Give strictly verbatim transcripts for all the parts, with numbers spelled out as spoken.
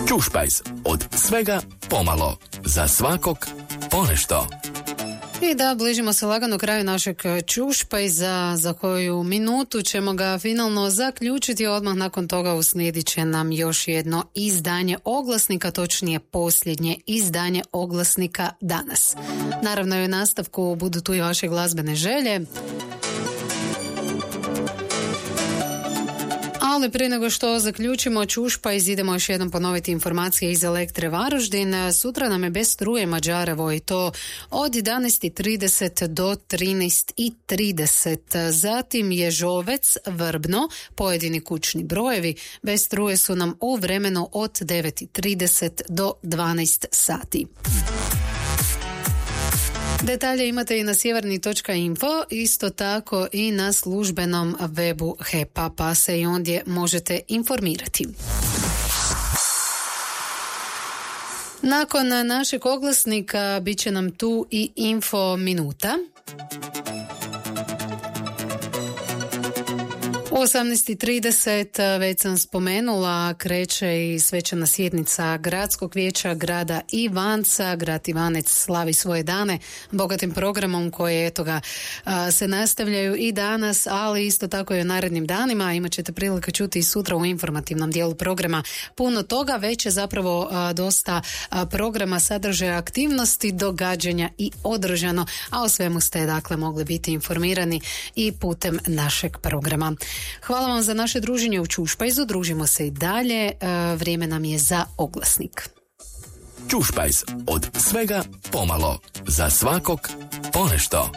Čušpajz, od svega pomalo, za svakog ponešto. I da, bližimo se lagano kraju našeg Čušpajza, za koju minutu ćemo ga finalno zaključiti. Odmah nakon toga uslijedit će nam još jedno izdanje oglasnika, točnije posljednje izdanje oglasnika danas. Naravno i u nastavku budu tu i vaše glazbene želje. Ali prije nego što zaključimo Čušpajz, idemo još jednom ponoviti informacije iz Elektre Varaždin. Sutra nam je bez struje Mađarevo i to od jedanaest i trideset do trinaest i trideset. Zatim Ježovec, Vrbno, pojedini kućni brojevi bez struje su nam u vremenu od devet i trideset do dvanaest sati. Detalje imate i na sjeverni točka info, isto tako i na službenom webu H E P-a, pa se i ondje možete informirati. Nakon našeg oglasnika bit će nam tu i info minuta. U osamnaest i trideset već sam spomenula, kreće i svečana sjednica Gradskog vijeća grada Ivanca. Grad Ivanec slavi svoje dane bogatim programom koje eto ga se nastavljaju i danas, ali isto tako i u narednim danima. Imat ćete prilike čuti i sutra u informativnom dijelu programa puno toga. Već je zapravo dosta programa, sadržaja, aktivnosti, događanja i održano, a o svemu ste dakle mogli biti informirani i putem našeg programa. Hvala vam za naše druženje u Čušpajzu, družimo se i dalje, e, vrijeme nam je za oglasnik. Čušpajz, od svega pomalo, za svakog ponešto.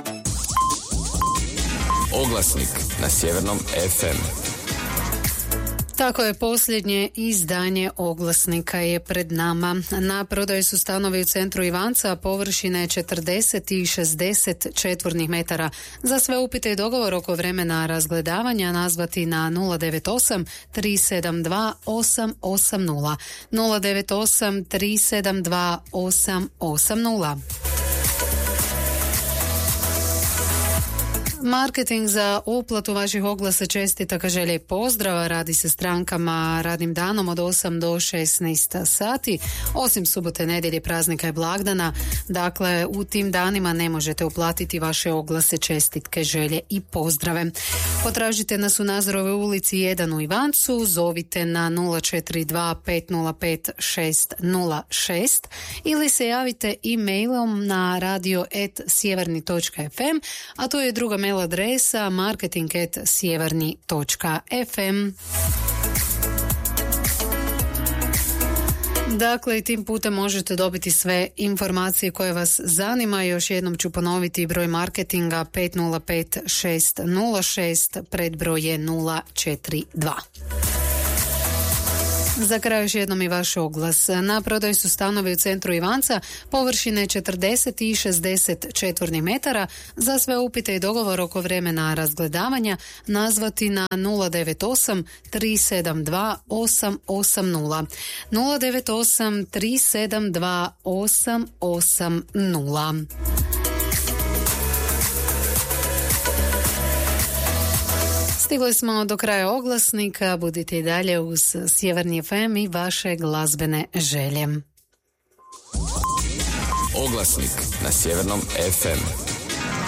Oglasnik na Sjevernom F M. Tako je, posljednje izdanje oglasnika je pred nama. Na prodaju su stanovi u centru Ivanca, površine četrdeset i šezdeset četvornih metara. Za sve upite i dogovor oko vremena razgledavanja nazvati na nula devet osam tri sedam dva osam osam nula. nula devet osam tri sedam dva osam osam nula. Marketing za uplatu vaših oglasa, čestitaka, želje i pozdrava radi se strankama radnim danom od osam do šesnaest sati, osim subote, nedjelje, praznika i blagdana. Dakle, u tim danima ne možete uplatiti vaše oglase, čestitke, želje i pozdrave. Potražite nas u Nazorovoj ulici jedan u Ivancu, zovite na nula četiri dva pet nula pet šest nula šest ili se javite e-mailom na radio at sjeverni točka f m, a to je druga mail adresa marketing at sjeverni točka f m. Dakle, i tim putem možete dobiti sve informacije koje vas zanima. Još jednom ću ponoviti broj marketinga pet nula pet šest nula šest, predbroj je nula četiri dva. Za kraj još jednom i vaš oglas. Na prodaju su stanovi u centru Ivanca, površine četrdeset i šezdeset četvornih metara. Za sve upite i dogovor oko vremena razgledavanja nazvati na nula devet osam tri sedam dva osam osam nula. nula devet osam tri sedam dva osam osam nula. Stigli smo do kraja oglasnika, budite i dalje uz Sjeverni F M i vaše glazbene želje. Oglasnik na Sjevernom F M.